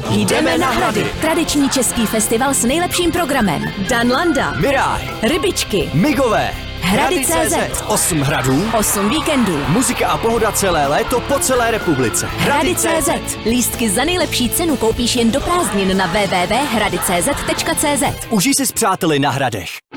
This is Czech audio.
Jdeme na Hrady. Tradiční český festival s nejlepším programem. Dan Landa, Miraj, Rybičky, Migové, Hrady.cz, 8 hradů, 8 víkendů. muzika a pohoda celé léto po celé republice. Hrady.cz. Lístky za nejlepší cenu koupíš jen do prázdnin na www.hrady.cz. Užij si s přáteli na Hradech.